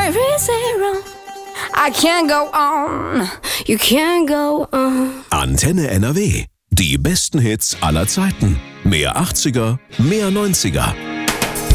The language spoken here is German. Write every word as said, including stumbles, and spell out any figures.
very zero. I can't go on, you can't go on. Antenne N R W. Die besten Hits aller Zeiten. Mehr achtziger, mehr neunziger.